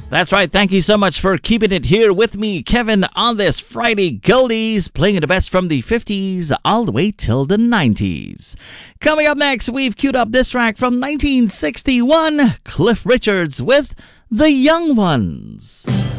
That's right. Thank you so much for keeping it here with me, Kevin, on this Friday Goldies, playing the best from the 50s all the way till the 90s. Coming up next, we've queued up this track from 1961, Cliff Richards with The Young Ones.